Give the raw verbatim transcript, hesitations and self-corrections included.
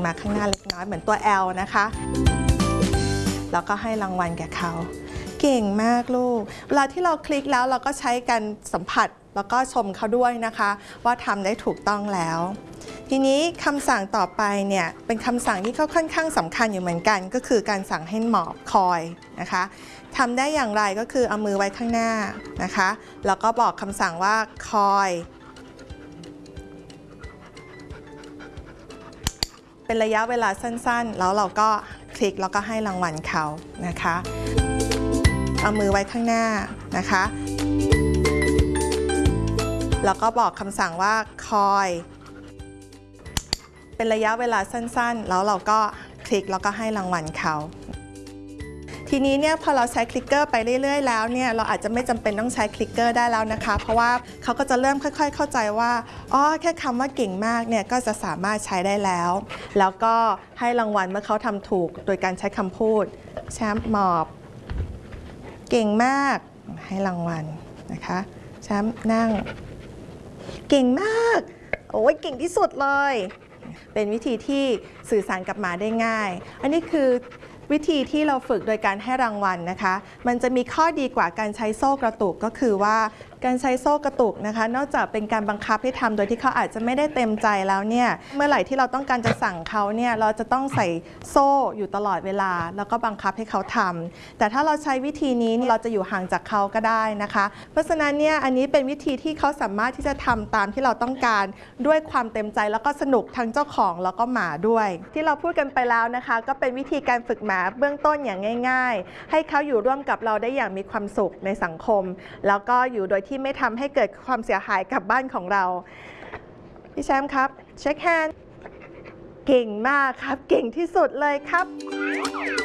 มาข้างหน้าเล็กน้อยเหมือนตัว แอล นะคะแล้วก็ให้รางวัลแก่เขาเก่งมากลูกเวลาที่เราคลิกแล้วเราก็ใช้การสัมผัสแล้วก็ชมเขาด้วยนะคะว่าทำได้ถูกต้องแล้วทีนี้คำสั่งต่อไปเนี่ยเป็นคำสั่งที่เขาค่อนข้างสำคัญอยู่เหมือนกันก็คือการสั่งให้หมอบคอยนะคะทำได้อย่างไรก็คือเอามือไว้ข้างหน้านะคะแล้วก็บอกคำสั่งว่าคอยเป็นระยะเวลาสั้นๆแล้วเราก็คลิกแล้วก็ให้รางวัลเขานะคะเอามือไว้ข้างหน้านะคะแล้วก็บอกคำสั่งว่าคอยเป็นระยะเวลาสั้นๆแล้วเราก็คลิกแล้วก็ให้รางวัลเขาทีนี้เนี่ยพอเราใช้คลิกเกอร์ไปเรื่อยๆแล้วเนี่ยเราอาจจะไม่จำเป็นต้องใช้คลิกเกอร์ได้แล้วนะคะเพราะว่าเขาก็จะเริ่มค่อยๆเข้าใจว่าอ๋อแค่คำว่าเก่งมากเนี่ยก็จะสามารถใช้ได้แล้วแล้วก็ให้รางวัลเมื่อเขาทำถูกโดยการใช้คำพูดแชมป์หมอบเก่งมากให้รางวัลนะคะแชมป์นั่งเก่งมากโอ้ยเก่งที่สุดเลยเป็นวิธีที่สื่อสารกับหมาได้ง่ายอันนี้คือวิธีที่เราฝึกโดยการให้รางวัลนะคะมันจะมีข้อดีกว่าการใช้โซ่กระตุกก็คือว่าการใช้โซ่กระตุกนะคะนอกจากเป็นการบังคับให้ทำโดยที่เขาอาจจะไม่ได้เต็มใจแล้วเนี่ยเมื่อไหร่ที่เราต้องการจะสั่งเขาเนี่ยเราจะต้องใส่โซ่อยู่ตลอดเวลาแล้วก็บังคับให้เขาทำแต่ถ้าเราใช้วิธีนี้เราจะอยู่ห่างจากเขาก็ได้นะคะเพราะฉะนั้นเนี่ยอันนี้เป็นวิธีที่เขาสามารถที่จะทำตามที่เราต้องการด้วยความเต็มใจแล้วก็สนุกทั้งเจ้าของแล้วก็หมาด้วยที่เราพูดกันไปแล้วนะคะก็เป็นวิธีการฝึกหมาเบื้องต้นอย่างง่ายๆให้เขาอยู่ร่วมกับเราได้อย่างมีความสุขในสังคมแล้วก็อยู่โดยที่ไม่ทำให้เกิดความเสียหายกับบ้านของเราพี่แชมป์ครับเช็คแฮนด์เก่งมากครับเก่งที่สุดเลยครับ